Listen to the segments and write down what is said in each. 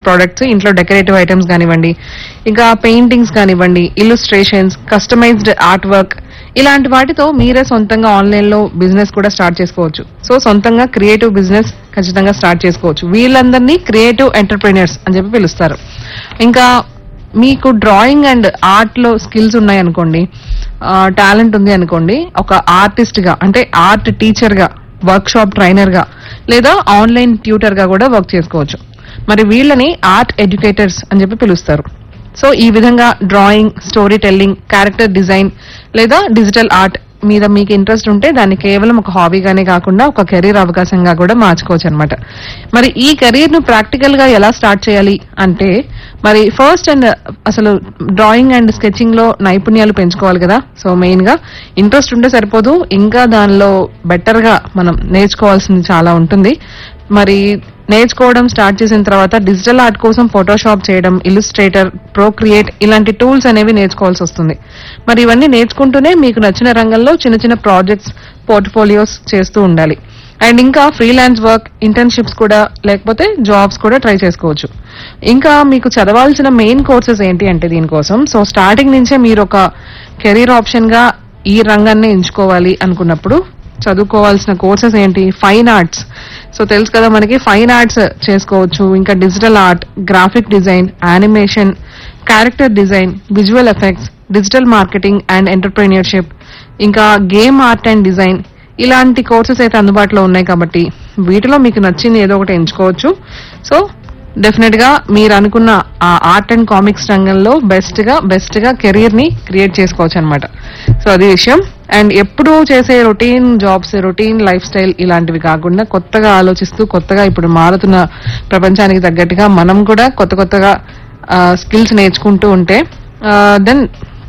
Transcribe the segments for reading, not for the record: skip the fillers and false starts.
Products, ఇంట్లో decorative items కానివ్వండి, ఇంకా పెయింటింగ్స్ కానివ్వండి, ఇల్లుస్ట్రేషన్స్, కస్టమైజ్డ్ ఆర్ట్ వర్క్, ఇలాంటి వాటితో మీరే సొంతంగా ఆన్లైన్ లో బిజినెస్ కూడా స్టార్ట్ చేసుకోవచ్చు. సో సొంతంగా క్రియేటివ్ బిజినెస్ ఖచ్చితంగా స్టార్ట్ చేసుకోవచ్చు. వీళ్ళందరినీ క్రియేటివ్ ఎంటర్ప్రెన్యూర్స్ అని చెప్పి పిలుస్తారు. ఇంకా మీకు డ్రాయింగ్ అండ్ ఆర్ట్ లో స్కిల్స్ ఉన్నాయనుకోండి, టాలెంట్ ఉంది అనుకోండి, ఒక ఆర్టిస్ట్ గా అంటే ఆర్ట్ టీచర్ గా, వర్క్ షాప్ ట్రైనర్ గా, లేదా ఆన్లైన్ ట్యూటర్ గా కూడా వర్క్ చేసుకోవచ్చు. మరి వీళ్ళని ఆర్ట్ ఎడ్యుకేటర్స్ అని చెప్పి పిలుస్తారు. సో ఈ విధంగా drawing, story telling, character design లేదా డిజిటల్ ఆర్ట్ మీద మీకు ఇంట్రెస్ట్ ఉంటే దాన్ని కేవలం ఒక హాబీగానే కాకుండా ఒక కెరీర్ అవకాశంగా కూడా మార్చుకోవచ్చు అనమాట. మరి ఈ కెరీర్ ను ప్రాక్టికల్ గా ఎలా స్టార్ట్ చేయాలి అంటే, మరి ఫస్ట్ అండ్ అసలు డ్రాయింగ్ అండ్ స్కెచింగ్ లో నైపుణ్యాలు పెంచుకోవాలి కదా. సో మెయిన్ గా ఇంట్రెస్ట్ ఉంటే సరిపోదు, ఇంకా దానిలో బెటర్ గా మనం నేర్చుకోవాల్సింది చాలా ఉంటుంది. మరి నేర్చుకోవడం స్టార్ట్ చేసిన తర్వాత డిజిటల్ ఆర్ట్ కోసం ఫోటోషాప్ చేయడం, ఇల్లుస్ట్రేటర్, ప్రోక్రియేట్ ఇలాంటి టూల్స్ అనేవి నేర్చుకోవాల్సి వస్తుంది. మరి ఇవన్నీ నేర్చుకుంటూనే మీకు నచ్చిన రంగంలో చిన్న చిన్న ప్రాజెక్ట్స్, పోర్ట్ఫోలియోస్ చేస్తూ ఉండాలి. అండ్ ఇంకా ఫ్రీలాన్స్ వర్క్, ఇంటర్న్షిప్స్ కూడా లేకపోతే జాబ్స్ కూడా ట్రై చేసుకోవచ్చు. ఇంకా మీకు చదవాల్సిన మెయిన్ కోర్సెస్ ఏంటి అంటే దీనికోసం, సో స్టార్టింగ్ నుంచే మీరు ఒక కెరీర్ ఆప్షన్ గా ఈ రంగాన్ని ఎంచుకోవాలి అనుకున్నప్పుడు చదువుకోవాల్సిన కోర్సెస్ ఏంటి? Fine arts. సో తెలుసు కదా మనకి, ఫైన్ ఆర్ట్స్ చేసుకోవచ్చు. ఇంకా digital art, graphic design, animation, character design, visual effects, digital marketing and entrepreneurship, ఇంకా గేమ్ ఆర్ట్ అండ్ డిజైన్, ఇలాంటి కోర్సెస్ అయితే అందుబాటులో ఉన్నాయి. కాబట్టి వీటిలో మీకు నచ్చింది ఏదో ఒకటి ఎంచుకోవచ్చు. సో డెఫినెట్ గా మీరు అనుకున్న ఆ ఆర్ట్ అండ్ కామిక్స్ రంగంలో బెస్ట్ గా కెరీర్ ని క్రియేట్ చేసుకోవచ్చు అనమాట. సో అది విషయం. అండ్ ఎప్పుడు చేసే routine jobs, routine life style ఇలాంటివి కాకుండా కొత్తగా ఆలోచిస్తూ, కొత్తగా ఇప్పుడు మారుతున్న ప్రపంచానికి తగ్గట్టుగా మనం కూడా కొత్తగా స్కిల్స్ నేర్చుకుంటూ ఉంటే దెన్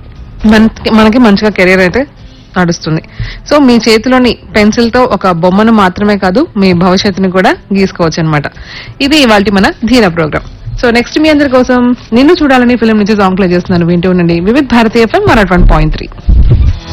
మనకి మంచిగా కెరీర్ అయితే నడుస్తుంది. సో మీ చేతిలోని పెన్సిల్ తో ఒక బొమ్మను మాత్రమే కాదు, మీ భవిష్యత్తుని కూడా గీసుకోవచ్చు అనమాట. ఇది ఇవాల్టి మన ధీర ప్రోగ్రామ్. సో నెక్స్ట్ మీ అందరి కోసం నిన్ను చూడాలని ఫిల్మ్ నుంచి సాంగ్ ప్లే చేస్తున్నాను. వింటూ ఉండండి వివిధ్ భారతీయ FM 101.3.